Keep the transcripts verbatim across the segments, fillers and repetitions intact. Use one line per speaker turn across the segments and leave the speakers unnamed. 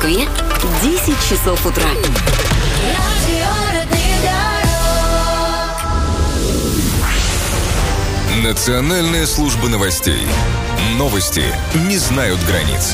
Москве десять часов утра.
Национальная служба новостей. Новости не знают границ.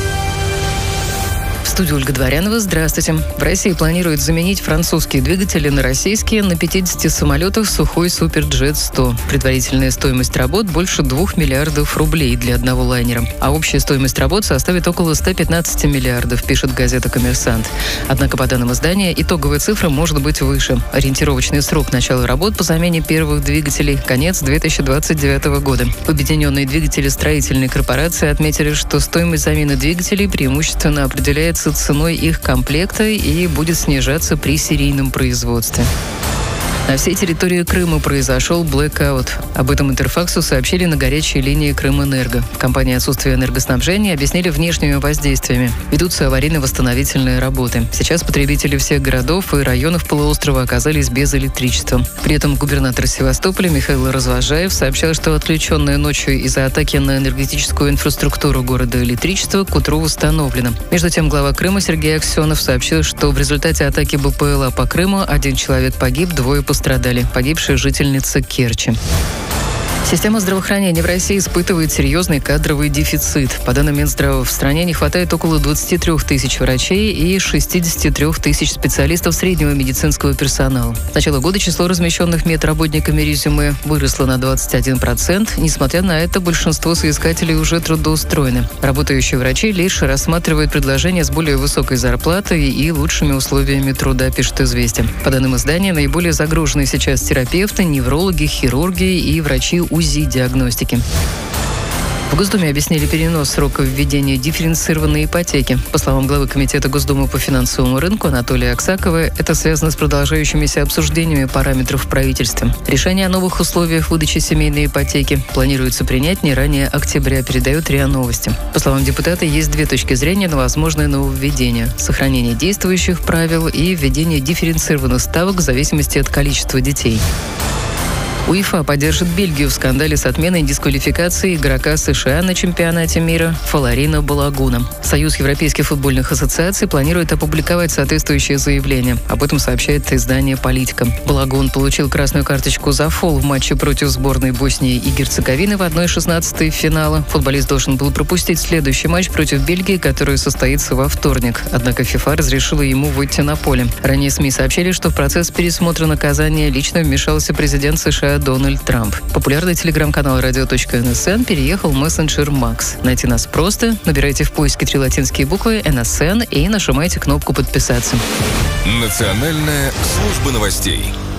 В студии Ольга Дворянова. Здравствуйте. В России планируют заменить французские двигатели на российские на пятидесяти самолетах Сухой Суперджет сто. Предварительная стоимость работ больше двух миллиардов рублей для одного лайнера. А общая стоимость работ составит около ста пятнадцати миллиардов, пишет газета «Коммерсант». Однако, по данным издания, итоговая цифра может быть выше. Ориентировочный срок начала работ по замене первых двигателей – конец две тысячи двадцать девятого года. Объединенные двигатели строительной корпорации отметили, что стоимость замены двигателей преимущественно определяется ценой их комплекта и будет снижаться при серийном производстве. На всей территории Крыма произошел блэкаут. Об этом Интерфаксу сообщили на горячей линии Крымэнерго. В компании «Отсутствие энергоснабжения» объяснили внешними воздействиями. Ведутся аварийно-восстановительные работы. Сейчас потребители всех городов и районов полуострова оказались без электричества. При этом губернатор Севастополя Михаил Развожаев сообщал, что отключенное ночью из-за атаки на энергетическую инфраструктуру города электричество к утру восстановлено. Между тем, глава Крыма Сергей Аксенов сообщил, что в результате атаки БПЛА по Крыму один человек погиб, двое пострадали. Пострадали. Погибшая жительница Керчи. Система здравоохранения в России испытывает серьезный кадровый дефицит. По данным Минздрава, в стране не хватает около двадцати трёх тысяч врачей и шестидесяти трёх тысяч специалистов среднего медицинского персонала. С начала года число размещенных медработниками резюме выросло на двадцать один процент. Несмотря на это, большинство соискателей уже трудоустроены. Работающие врачи лишь рассматривают предложения с более высокой зарплатой и лучшими условиями труда, пишет «Известия». По данным издания, наиболее загружены сейчас терапевты, неврологи, хирурги и врачи УЗИ-диагностики. В Госдуме объяснили перенос срока введения дифференцированной ипотеки. По словам главы Комитета Госдумы по финансовому рынку Анатолия Аксакова, это связано с продолжающимися обсуждениями параметров в правительстве. Решение о новых условиях выдачи семейной ипотеки планируется принять не ранее октября, передает РИА Новости. По словам депутата, есть две точки зрения на возможное нововведение: сохранение действующих правил и введение дифференцированных ставок в зависимости от количества детей. УЕФА поддержит Бельгию в скандале с отменой дисквалификации игрока США на чемпионате мира Фаларино Балагуна. Союз европейских футбольных ассоциаций планирует опубликовать соответствующее заявление. Об этом сообщает издание «Политика». Балагун получил красную карточку за фол в матче против сборной Боснии и Герцеговины в одной шестнадцатой финала. Футболист должен был пропустить следующий матч против Бельгии, который состоится во вторник. Однако ФИФА разрешила ему выйти на поле. Ранее СМИ сообщили, что в процесс пересмотра наказания лично вмешался президент США Дональд Трамп. Популярный телеграм-канал радио точка эн эс эн переехал в мессенджер Макс. Найти нас просто. Набирайте в поиске три латинские буквы эн эс эн и нажимайте кнопку «Подписаться».
Национальная служба новостей.